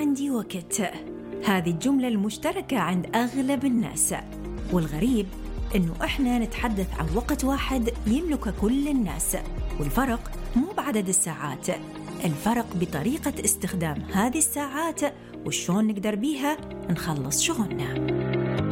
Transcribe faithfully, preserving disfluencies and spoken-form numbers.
عندي وقت. هذه الجملة المشتركة عند أغلب الناس، والغريب إنه إحنا نتحدث عن وقت واحد يملك كل الناس، والفرق مو بعدد الساعات، الفرق بطريقة استخدام هذه الساعات وشون نقدر بيها نخلص شغلنا.